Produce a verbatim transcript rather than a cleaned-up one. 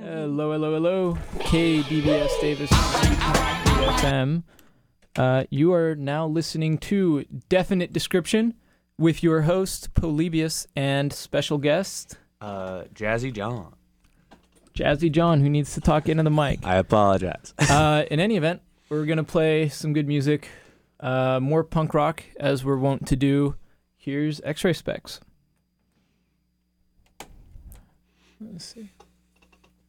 Hello, hello, hello. K D V S Davis F M. Uh, you are now listening to Definite Description with your host, Polybius, and special guest, Uh, Jazzy John. Jazzy John, who needs to talk into the mic. I apologize. uh, in any event, we're going to play some good music, uh, more punk rock, as we're wont to do. Here's X-Ray Specs. Let's see.